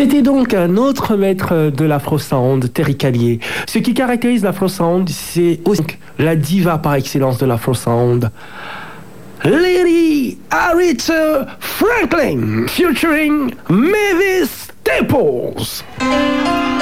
C'était donc un autre maître de l'Afro-Sound, Terry Callier. Ce qui caractérise l'Afro-Sound, c'est aussi la diva par excellence de l'Afro-Sound, Lady Aretha Franklin, featuring Mavis Staples.